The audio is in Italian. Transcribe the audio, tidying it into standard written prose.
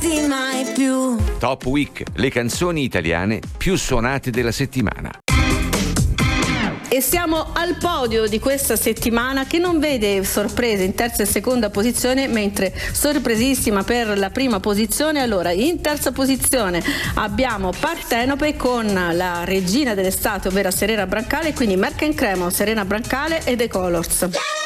lasciarti mai più. Top Week, le canzoni italiane più suonate della settimana. E siamo al podio di questa settimana, che non vede sorprese in terza e seconda posizione, mentre sorpresissima per la prima posizione. Allora, in terza posizione abbiamo Partenope con la regina dell'estate, ovvero Serena Brancale, quindi Merck & Cremo, Serena Brancale e The Colors.